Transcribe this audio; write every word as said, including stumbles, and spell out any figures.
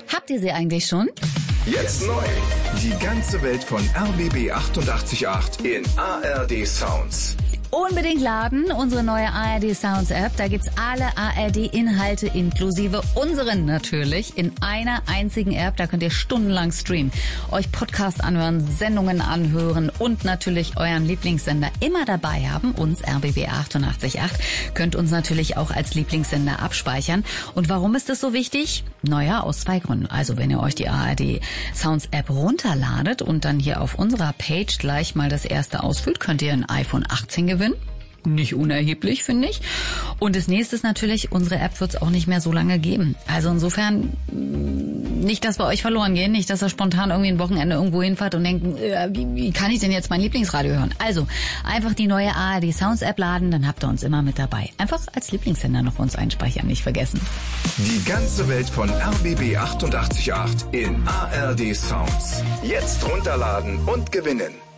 Habt ihr sie eigentlich schon? Jetzt neu. Die ganze Welt von R B B achtundachtzig Komma acht in A R D Sounds. Unbedingt laden, unsere neue A R D Sounds App. Da gibt's alle A R D-Inhalte inklusive unseren natürlich in einer einzigen App. Da könnt ihr stundenlang streamen, euch Podcasts anhören, Sendungen anhören und natürlich euren Lieblingssender immer dabei haben. Uns R B B achtundachtzig Komma acht. Könnt uns natürlich auch als Lieblingssender abspeichern. Und warum ist das so wichtig? Naja, aus zwei Gründen. Also wenn ihr euch die A R D Sounds App runterladet und dann hier auf unserer Page gleich mal das erste ausfüllt, könnt ihr ein iPhone achtzehn gewinnen. Nicht unerheblich, finde ich. Und das nächste ist natürlich, unsere App wird es auch nicht mehr so lange geben. Also insofern nicht, dass wir euch verloren gehen, nicht, dass ihr spontan irgendwie ein Wochenende irgendwo hinfahrt und denkt, äh, wie, wie kann ich denn jetzt mein Lieblingsradio hören? Also einfach die neue A R D Sounds App laden, dann habt ihr uns immer mit dabei. Einfach als Lieblingssender noch uns einspeichern, nicht vergessen. Die ganze Welt von R B B achtundachtzig Komma acht in A R D Sounds. Jetzt runterladen und gewinnen.